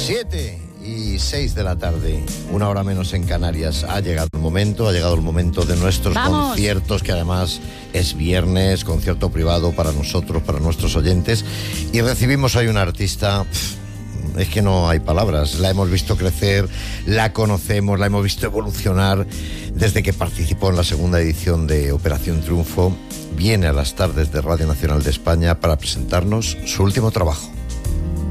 7:06 de la tarde, una hora menos en Canarias. Ha llegado el momento de nuestros conciertos, que además es viernes, concierto privado para nosotros, para nuestros oyentes. Y recibimos hoy una artista, es que no hay palabras. La hemos visto crecer, la conocemos, la hemos visto evolucionar desde que participó en la segunda edición de Operación Triunfo. Viene a las tardes de Radio Nacional de España para presentarnos su último trabajo.